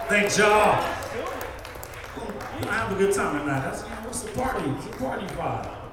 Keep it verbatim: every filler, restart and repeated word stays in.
Thanks, y'all. We're gonna have a good time tonight. That's, what's the party? It's a party vibe.